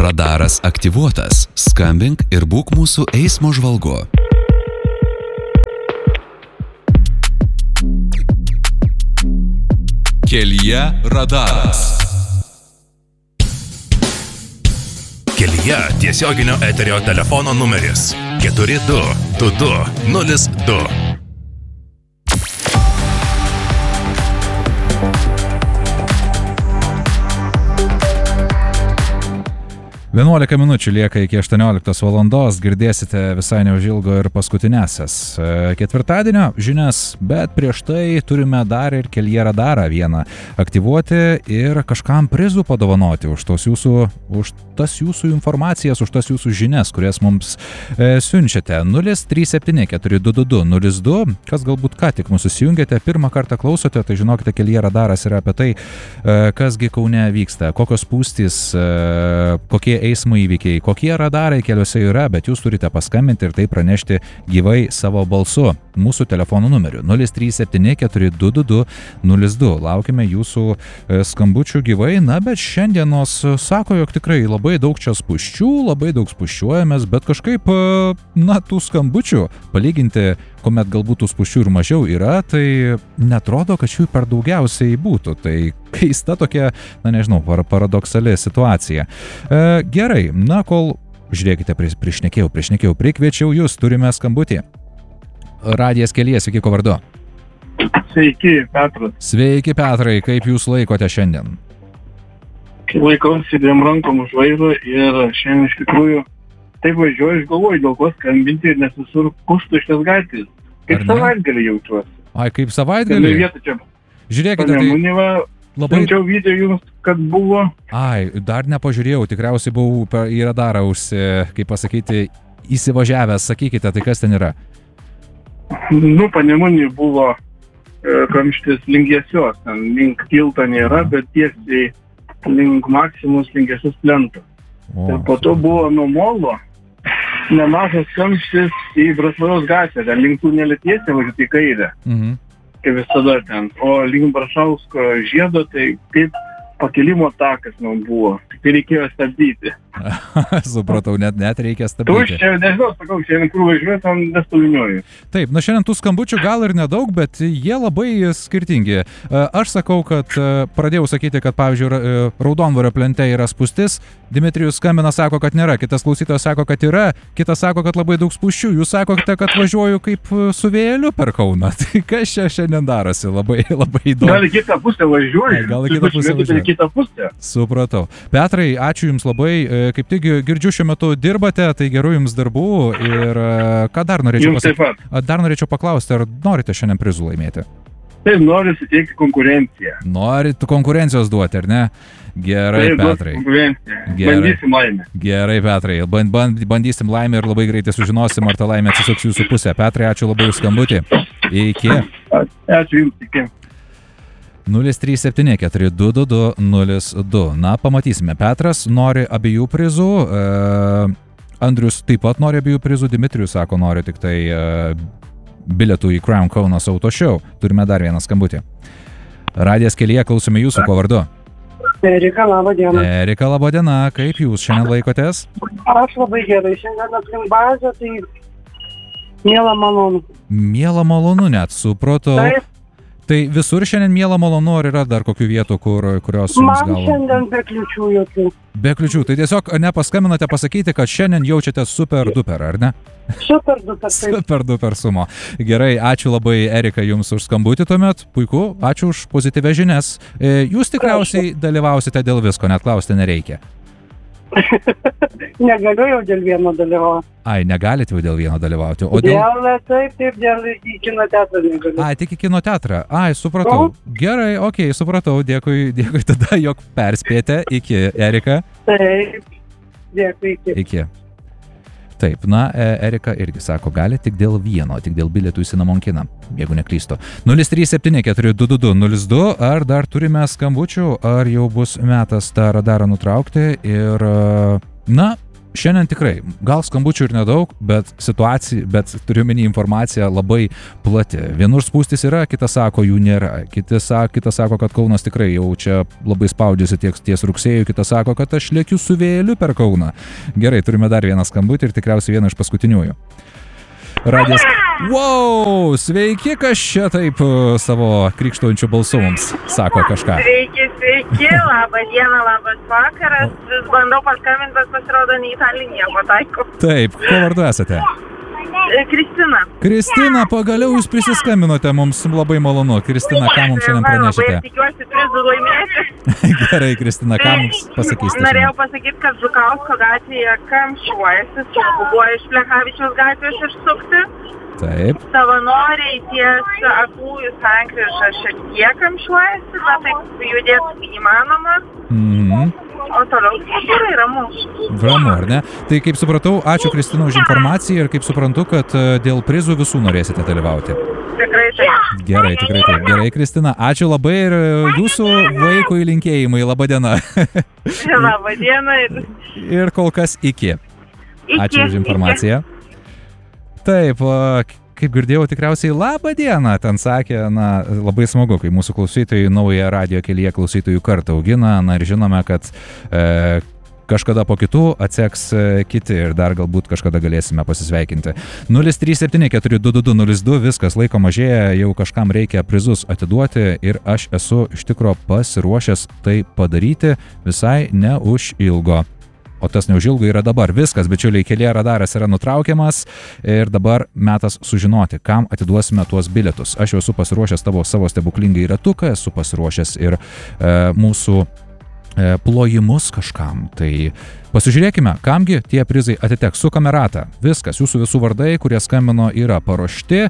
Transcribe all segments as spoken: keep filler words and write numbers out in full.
Radaras aktyvuotas. Skambink ir būk mūsų eismo žvalgu. Kelyje radaras. Kelyje tiesioginio eterio telefono numeris keturi du du du nulis du. vienuolika minučių lieka iki aštuonioliktos valandos, girdėsite visai neužilgo ir paskutinėsias ketvirtadienio žinias, bet prieš tai turime dar ir Kelyje radarą vieną aktyvuoti ir kažkam prizų padovanoti už, tos jūsų, už tas jūsų informacijas, už tas jūsų žinias, kurias mums e, siunčiate. nulis trys septyni keturi du du du nulis du, kas galbūt ką tik mūsų susijungėte, pirmą kartą klausote, tai žinokite, Kelyje radaras yra apie tai, e, kasgi Kaune vyksta, kokios spūstys, e, kokie eismo įvykiai, kokie radarai keliuose yra, bet jūs turite paskambinti ir tai pranešti gyvai savo balsu. Mūsų telefonų numeriu nulis trys septyni keturi du du du nulis du. Laukime jūsų skambučių gyvai, na bet šiandienos sako, jog tikrai labai daug čia spūsčių, labai daug spūsčiuojamės, bet kažkaip, na, tų skambučių palyginti, kuomet galbūt tų spūsčių ir mažiau yra, tai netrodo, kad šių per daugiausiai būtų. Tai keista tokia, na nežinau, paradoksali situacija. E, gerai, na kol, žiūrėkite, prišnekėjau, prišnekėjau, prikviečiau jūs, turime skambutį. Radijas Kelyje, sveiki, ko vardu? Sveiki, Petras. Sveiki, Petrai, kaip jūs laikote šiandien? Laikausi dviem rankom už vairo ir šiandien iš tikrųjų taip važiuoju, aš galvoju, dėl ko skambinti, nes visur pustuštės gatvės. Kaip savaitgalį jaučiuosi. Ai, kaip savaitgalį? Čia, žiūrėkite, tai labai... Siunčiau video jums, kad buvo. Ai, dar nepažiūrėjau, tikriausiai buvau į radarą užsi, kaip pasakyti, įsivažiavęs. Sakykite, tai kas ten yra? Nu, Panemunį buvo e, kamštis link Jiesios, ten link tilto nėra, bet tiesiai link Maksimus, link Jiesios plento. Ir po to buvo nuo Molo nemažas kamštis į Brasvaros gatvę, ten link tų neletiesė važiuoti į kairę, mhm. kaip visada ten. O link Brašausko žiedo, tai kaip pakilimo takas man buvo, tai reikėjo stabdyti. Supratau, net, net reikia stabdyti. Tu čia, nežinau, sakau, šiandien kur važiuoju, tam nestoviniuoju. Taip, na šiandien tų skambučių gal ir nedaug, bet jie labai skirtingi. Aš sakau, kad pradėjau sakyti, kad pavyzdžiui, Raudonvario plente yra spūstis, Dmitrijus skambina, sako, kad nėra, kitas klausytojas sako, kad yra, kitas sako, kad labai daug spūsčių, jūs sakote, kad važiuoju kaip su vėjeliu per Kauną. Tai kas čia šiandien darosi? Labai, labai įdomu. Gal į kitą pusę važiuoju? Gal į kitą pusę važiuoju. Kitą pusę. Supratau. Petrai, ačiū Jums labai. Kaip tik girdžiu šiuo metu dirbate, tai gerų Jums darbų ir ką dar norėčiau pasakyti? Dar norėčiau paklausti, ar norite šiandien prizų laimėti? Taip, noriu suteikti konkurenciją. Norit konkurencijos duoti, ar ne? Gerai, Taip, Petrai. Gerai. Bandysim laimę. Gerai, Petrai. Band, band, bandysim laimę ir labai greitai sužinosim, ar ta laimė atsisuks Jūsų pusę. Petrai, ačiū labai už skambutį. Iki. Ačiū Jums, iki. nulis trys septyni keturi du du du nulis du. Na, pamatysime. Petras nori abiejų prizų. E, Andrius taip pat nori abiejų prizų. Dmitrijus sako, nori tik tai e, bilietų į Crown Kaunas Auto Show. Turime dar vieną skambutį. Radijas Kelyje, klausome Jūsų, ko vardu? Erika, laba diena. Erika, laba diena. Kaip Jūs šiandien laikotės? Aš labai gerai. Šiandien aplink bazę, tai miela malonu. Miela malonu net, supratau. Taip. Tai visur šiandien miela malonu, ar yra dar kokių vietų, kur, kurios jums gal... Man šiandien be kliučių jokių. Be kliučių, tai tiesiog nepaskambinate pasakyti, kad šiandien jaučiate super duper, ar ne? Super duper. Super duper sumo. Gerai, ačiū labai Erika Jums už skambutį tuomet, puiku, ačiū už pozityvę žinias. Jūs tikriausiai dalyvausite dėl visko, net klausti nereikia. Negaliu jau dėl vieno dalyvauti. Ai, negalite jau dėl vieno dalyvauti. O dėl... Dėl, taip, taip, dėl į kino teatrą negaliu. Ai, tik į kino teatrą. Ai, supratau. O? Gerai, okei, okay, supratau. Dėkui, dėkui tada, jog perspėte. Iki, Erika. Taip, dėkui, iki. Iki. Taip, na, Erika irgi sako, gali tik dėl vieno, tik dėl bilietų į Sinamonkiną, jeigu neklystu. nulis trys septyni keturi du du du nulis du, ar dar turime skambučių, ar jau bus metas tą radarą nutraukti ir, na, šiandien tikrai, gal skambučių ir nedaug, bet situacija, bet turiu menį informacija labai plati. Vienur spūstis yra, kitas sako, jų nėra. Kitas, kitas sako, kad Kaunas tikrai jau čia labai spaudžiasi ties, ties rugsėjų, kitas sako, kad aš lėkiu su vėjeliu per Kauną. Gerai, turime dar vieną skambutį ir tikriausiai vieną iš paskutiniųjų. Radijas. Wow, sveiki, kas čia taip savo krikštaujančių balsų mums sako kažką. Sveiki, sveiki, labą dieną, labas vakaras. Vis bandau paskambinti, bet pasirodo, nei tą liniją pataikau. Taip, ko vardu esate? Kristina. Kristina, pagaliau jūs prisiskambinote, mums labai malonu. Kristina, ką mums šiandien pranešite? Labai tikiuosi prizų laimėti. Gerai, Kristina, ką mums pasakysite? Norėjau pasakyti, kad Žukausko gatvėje kamščiuojasi, sunku buvo iš Plechavičiaus gatvės išsukti. Taip. Savanoriai ties Aklųjų sankryža šiek tiek kamščiuojasi, na taip judėti įmanoma. Mhm. O toliau gerai, ramu. Ramu, ar ne? Tai kaip supratau, ačiū Kristina už informaciją ir kaip suprantu, kad dėl prizų visų norėsite dalyvauti. Tikrai taip. Gerai, tikrai taip. Gerai, Kristina, ačiū labai ir jūsų vaikui linkėjimai. Labą dieną. Labą dieną. Ir, ir kol kas iki. iki ačiū už informaciją. Iki. Taip, kaip girdėjau, tikriausiai labą dieną, ten sakė, na, labai smagu, kai mūsų klausytojai naują radio kelyje klausytojų kartą augina, na ir žinome, kad e, kažkada po kitų atseks e, kiti ir dar galbūt kažkada galėsime pasisveikinti. nulis trys septyni keturi du du du nulis du, viskas, laiko mažėja, jau kažkam reikia prizus atiduoti ir aš esu iš tikro pasiruošęs tai padaryti visai neužilgo. O tas neužilgo yra dabar. Viskas, bičiuliai, kelyje radaras yra nutraukiamas ir dabar metas sužinoti, kam atiduosime tuos bilietus. Aš jau esu pasiruošęs tavo savo stebuklingai ratuką, esu pasiruošęs ir e, mūsų e, plojimus kažkam. Tai pasižiūrėkime, kamgi tie prizai atiteks. Su kamerata. Viskas, jūsų visų vardai, kurie skambino, yra paruošti.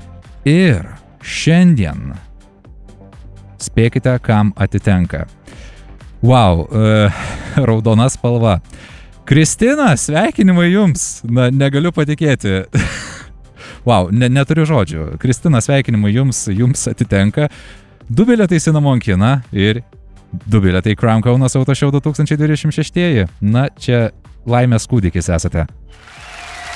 Ir šiandien spėkite, kam atitenka. Wow, e, raudona spalva. Kristina, sveikinimai jums. Na, negaliu patikėti. Wow, ne, neturiu žodžių. Kristina, sveikinimai jums, jums atitenka du bilietai Cinnamon kiną ir du bilietai Crown Kaunas Auto Show du tūkstančiai dvidešimt šeši. Na, čia laimės kūdikis esate.